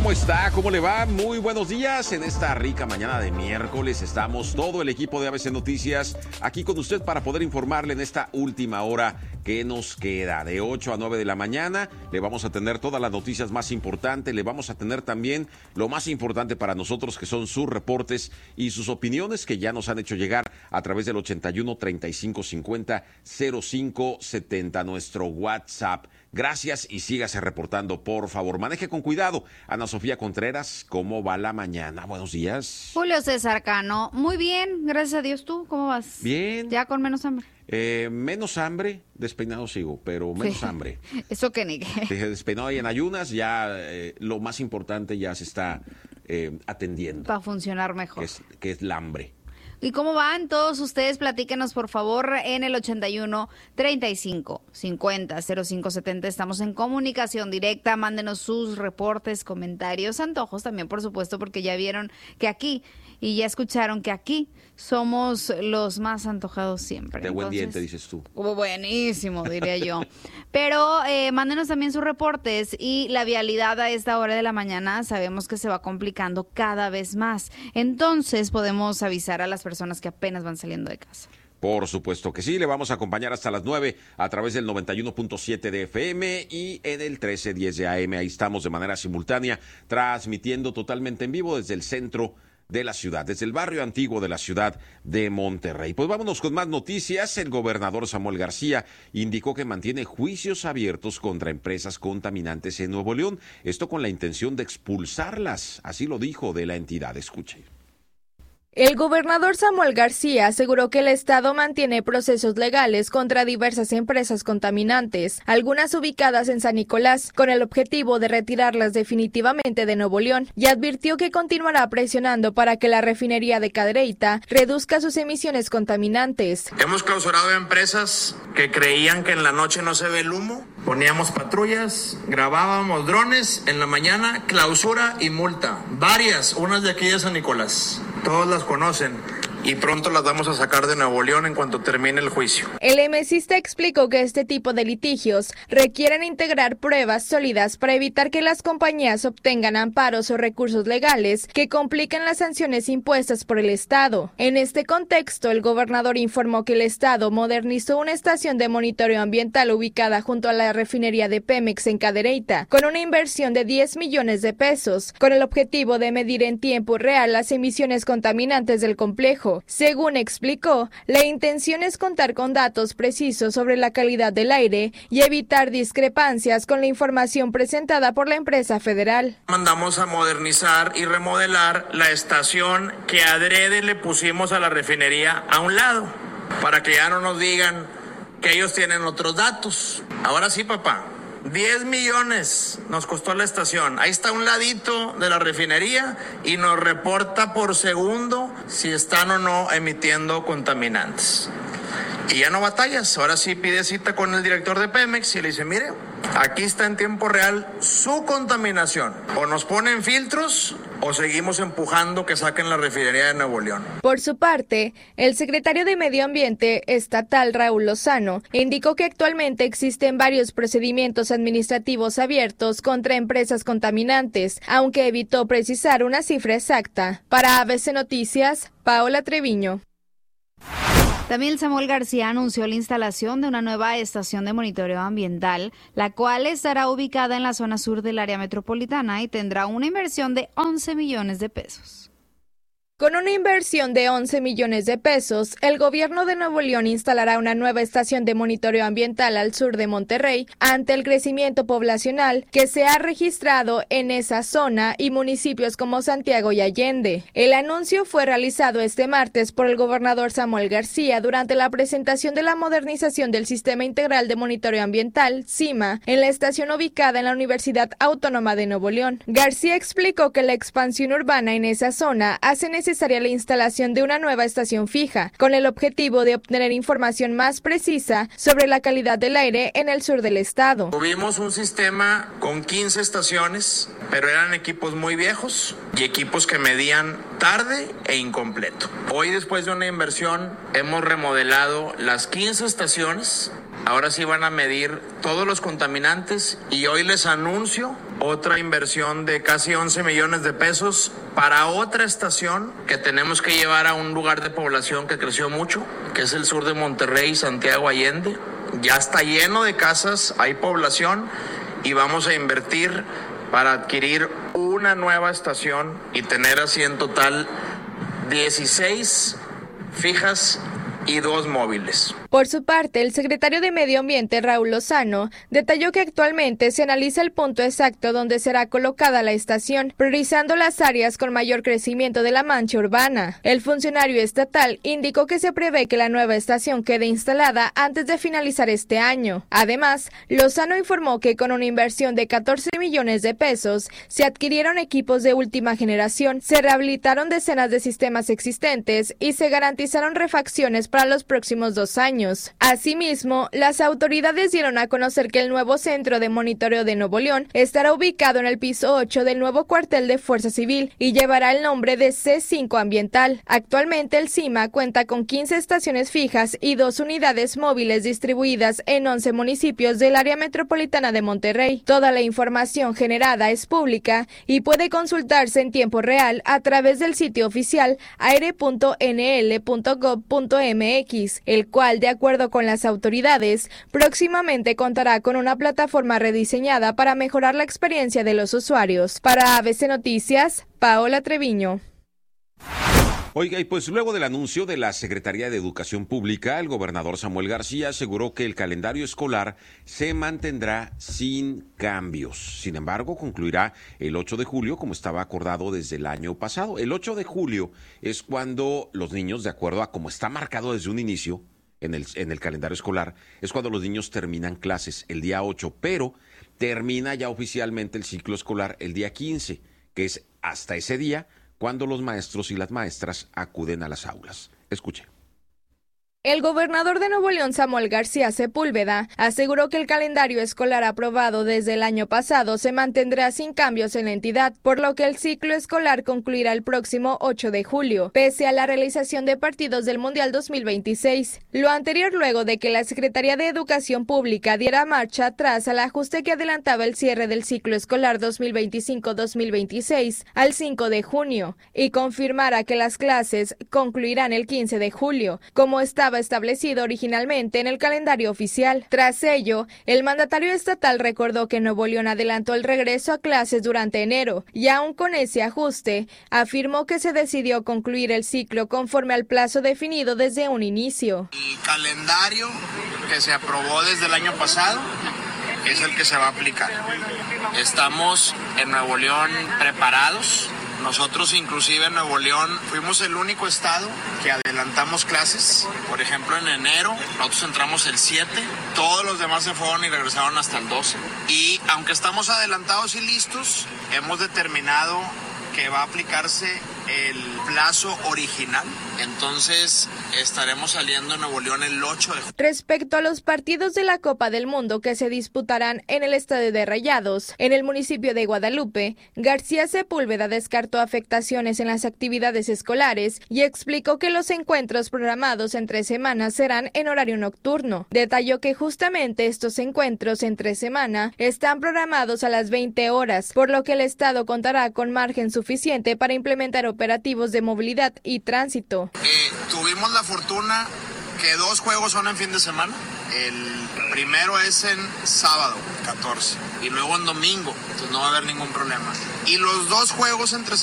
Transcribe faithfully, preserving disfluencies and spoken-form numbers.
¿Cómo está? ¿Cómo le va? Muy buenos días. En esta rica mañana de miércoles estamos todo el equipo de A B C Noticias aquí con usted para poder informarle en esta última hora que nos queda. De ocho a nueve de la mañana le vamos a tener todas las noticias más importantes, le vamos a tener también lo más importante para nosotros, que son sus reportes y sus opiniones que ya nos han hecho llegar a través del ochenta y uno, treinta y cinco cincuenta, cero cinco setenta, nuestro WhatsApp. Gracias y sígase reportando, por favor. Maneje con cuidado. Ana Sofía Contreras, ¿cómo va la mañana? Buenos días. Julio César Cano, muy bien, gracias a Dios. ¿Tú cómo vas? Bien. ¿Ya con menos hambre? Eh, menos hambre, despeinado sigo, pero menos sí. hambre. Eso que ni qué. Despeinado y en ayunas, ya eh, lo más importante ya se está eh, atendiendo. Para funcionar mejor. Que es, que es la hambre. ¿Y cómo van todos ustedes? Platíquenos, por favor, en el ochenta y uno, treinta y cinco, cincuenta, cero cinco setenta. Estamos en comunicación directa. Mándenos sus reportes, comentarios, antojos también, por supuesto, porque ya vieron que aquí y ya escucharon que aquí somos los más antojados siempre. De buen diente, dices tú. Oh, buenísimo, diría yo. Pero eh, mándenos también sus reportes y la vialidad a esta hora de la mañana sabemos que se va complicando cada vez más. Entonces podemos avisar a las personas que apenas van saliendo de casa. Por supuesto que sí, le vamos a acompañar hasta las nueve a través del noventa y uno punto siete de F M y en el trece diez de A M. Ahí estamos de manera simultánea, transmitiendo totalmente en vivo desde el centro de la ciudad, desde el barrio antiguo de la ciudad de Monterrey. Pues vámonos con más noticias. El gobernador Samuel García indicó que mantiene juicios abiertos contra empresas contaminantes en Nuevo León, esto con la intención de expulsarlas, así lo dijo de la entidad. Escuche. El gobernador Samuel García aseguró que el Estado mantiene procesos legales contra diversas empresas contaminantes, algunas ubicadas en San Nicolás, con el objetivo de retirarlas definitivamente de Nuevo León, y advirtió que continuará presionando para que la refinería de Cadereyta reduzca sus emisiones contaminantes. Hemos clausurado empresas que creían que en la noche no se ve el humo. Poníamos patrullas, grabábamos drones, en la mañana clausura y multa. Varias, unas de aquí de San Nicolás. Todos las conocen y pronto las vamos a sacar de Nuevo León en cuanto termine el juicio. El emesista explicó que este tipo de litigios requieren integrar pruebas sólidas para evitar que las compañías obtengan amparos o recursos legales que compliquen las sanciones impuestas por el Estado. En este contexto, el gobernador informó que el Estado modernizó una estación de monitoreo ambiental ubicada junto a la refinería de Pemex en Cadereyta, con una inversión de diez millones de pesos, con el objetivo de medir en tiempo real las emisiones contaminantes del complejo. Según explicó, la intención es contar con datos precisos sobre la calidad del aire y evitar discrepancias con la información presentada por la empresa federal. Mandamos a modernizar y remodelar la estación que adrede le pusimos a la refinería a un lado, para que ya no nos digan que ellos tienen otros datos. Ahora sí, papá. diez millones nos costó la estación. Ahí está un ladito de la refinería y nos reporta por segundo si están o no emitiendo contaminantes. Y ya no batallas, ahora sí pide cita con el director de Pemex y le dice, mire, aquí está en tiempo real su contaminación. O nos ponen filtros o seguimos empujando que saquen la refinería de Nuevo León. Por su parte, el secretario de Medio Ambiente estatal Raúl Lozano indicó que actualmente existen varios procedimientos administrativos abiertos contra empresas contaminantes, aunque evitó precisar una cifra exacta. Para A B C Noticias, Paola Treviño. También Samuel García anunció la instalación de una nueva estación de monitoreo ambiental, la cual estará ubicada en la zona sur del área metropolitana y tendrá una inversión de once millones de pesos. Con una inversión de once millones de pesos, el gobierno de Nuevo León instalará una nueva estación de monitoreo ambiental al sur de Monterrey ante el crecimiento poblacional que se ha registrado en esa zona y municipios como Santiago y Allende. El anuncio fue realizado este martes por el gobernador Samuel García durante la presentación de la modernización del Sistema Integral de Monitoreo Ambiental, SIMA, en la estación ubicada en la Universidad Autónoma de Nuevo León. García explicó que la expansión urbana en esa zona hace necesaria necesaria la instalación de una nueva estación fija, con el objetivo de obtener información más precisa sobre la calidad del aire en el sur del estado. Tuvimos un sistema con quince estaciones, pero eran equipos muy viejos y equipos que medían tarde e incompleto. Hoy, después de una inversión, hemos remodelado las quince estaciones Ahora sí van a medir todos los contaminantes y hoy les anuncio otra inversión de casi once millones de pesos para otra estación que tenemos que llevar a un lugar de población que creció mucho, que es el sur de Monterrey, Santiago Allende. Ya está lleno de casas, hay población y vamos a invertir para adquirir una nueva estación y tener así en total dieciséis fijas y dos móviles. Por su parte, el secretario de Medio Ambiente, Raúl Lozano, detalló que actualmente se analiza el punto exacto donde será colocada la estación, priorizando las áreas con mayor crecimiento de la mancha urbana. El funcionario estatal indicó que se prevé que la nueva estación quede instalada antes de finalizar este año. Además, Lozano informó que con una inversión de catorce millones de pesos, se adquirieron equipos de última generación, se rehabilitaron decenas de sistemas existentes y se garantizaron refacciones para los próximos dos años. Asimismo, las autoridades dieron a conocer que el nuevo centro de monitoreo de Nuevo León estará ubicado en el piso ocho del nuevo cuartel de Fuerza Civil y llevará el nombre de C cinco Ambiental. Actualmente el CIMA cuenta con quince estaciones fijas y dos unidades móviles distribuidas en once municipios del área metropolitana de Monterrey. Toda la información generada es pública y puede consultarse en tiempo real a través del sitio oficial aire punto ene ele punto gob punto eme equis, el cual, de acuerdo con las autoridades, próximamente contará con una plataforma rediseñada para mejorar la experiencia de los usuarios. Para A B C Noticias, Paola Treviño. Oiga, y pues luego del anuncio de la Secretaría de Educación Pública, el gobernador Samuel García aseguró que el calendario escolar se mantendrá sin cambios. Sin embargo, concluirá el ocho de julio, como estaba acordado desde el año pasado. El ocho de julio es cuando los niños, de acuerdo a como está marcado desde un inicio en el, en el calendario escolar, es cuando los niños terminan clases el día ocho, pero termina ya oficialmente el ciclo escolar el día quince, que es hasta ese día cuando los maestros y las maestras acuden a las aulas. Escuche. El gobernador de Nuevo León, Samuel García Sepúlveda, aseguró que el calendario escolar aprobado desde el año pasado se mantendrá sin cambios en la entidad, por lo que el ciclo escolar concluirá el próximo ocho de julio, pese a la realización de partidos del Mundial dos mil veintiséis. Lo anterior luego de que la Secretaría de Educación Pública diera marcha atrás al ajuste que adelantaba el cierre del ciclo escolar dos mil veinticinco dos mil veintiséis al cinco de junio y confirmara que las clases concluirán el quince de julio, como estaba establecido originalmente en el calendario oficial. Tras ello, el mandatario estatal recordó que Nuevo León adelantó el regreso a clases durante enero y aún con ese ajuste, afirmó que se decidió concluir el ciclo conforme al plazo definido desde un inicio. El calendario que se aprobó desde el año pasado es el que se va a aplicar. Estamos en Nuevo León preparados. Nosotros inclusive en Nuevo León fuimos el único estado que adelantamos clases. Por ejemplo, en enero nosotros entramos el siete, todos los demás se fueron y regresaron hasta el doce. Y aunque estamos adelantados y listos, hemos determinado que va a aplicarse el plazo original. Entonces estaremos saliendo en Nuevo León el ocho de julio. Respecto a los partidos de la Copa del Mundo que se disputarán en el Estadio de Rayados, en el municipio de Guadalupe, García Sepúlveda descartó afectaciones en las actividades escolares y explicó que los encuentros programados entre semanas serán en horario nocturno. Detalló que justamente estos encuentros entre semana están programados a las veinte horas, por lo que el Estado contará con margen suficiente para implementar operativos de movilidad y tránsito. Eh, tuvimos la fortuna que dos juegos son en fin de semana. El primero es en sábado, catorce, y luego en domingo, entonces no va a haber ningún problema. Y los dos juegos entre